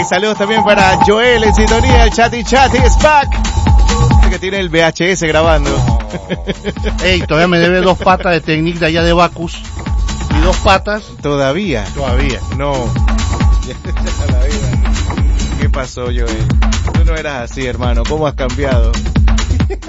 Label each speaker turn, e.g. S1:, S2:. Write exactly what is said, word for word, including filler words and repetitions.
S1: saludos también para Joel en sintonía, el Chatty Chatty is back. Que tiene el V H S grabando.
S2: Ey, todavía me debe dos patas de Technic de allá de Bacus. Y dos patas.
S1: ¿Todavía?
S2: Todavía.
S1: No. ¿Qué pasó, Joel? Tú no eras así, hermano. ¿Cómo has cambiado?